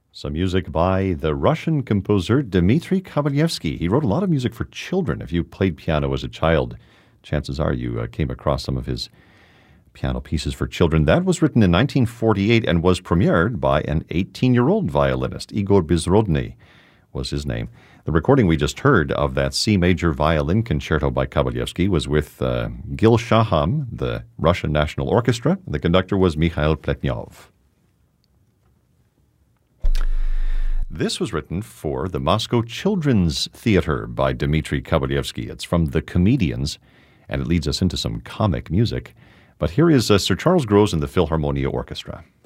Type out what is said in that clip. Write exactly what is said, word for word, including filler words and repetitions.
Some music by the Russian composer Dmitri Kovalyevsky. He wrote a lot of music for children. If you played piano as a child, chances are you uh, came across some of his piano pieces for children. That was written in nineteen forty-eight and was premiered by an eighteen-year-old violinist. Igor Bezrodny was his name. The recording we just heard of that C major violin concerto by Kovalyevsky was with uh, Gil Shaham, the Russian National Orchestra. The conductor was Mikhail Pletnyov. This was written for the Moscow Children's Theater by Dmitri Kovalyevsky. It's from The Comedians, and it leads us into some comic music. But here is uh, Sir Charles Grosz and the Philharmonia Orchestra.